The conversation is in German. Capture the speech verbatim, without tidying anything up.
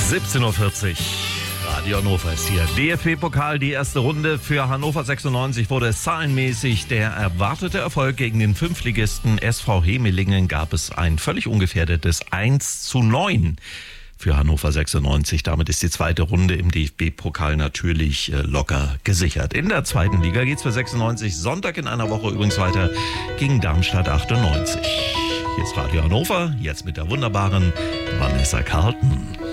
siebzehn Uhr vierzig. Radio Hannover ist hier. D F B-Pokal, die erste Runde. Für Hannover sechsundneunzig wurde es zahlenmäßig der erwartete Erfolg. Gegen den Fünftligisten S V Hemelingen gab es ein völlig ungefährdetes eins zu neun für Hannover sechsundneunzig. Damit ist die zweite Runde im D F B-Pokal natürlich äh, locker gesichert. In der zweiten Liga geht's für sechsundneunzig Sonntag in einer Woche übrigens weiter gegen Darmstadt achtundneunzig. Hier ist Radio Hannover, jetzt mit der wunderbaren Vanessa Carlton.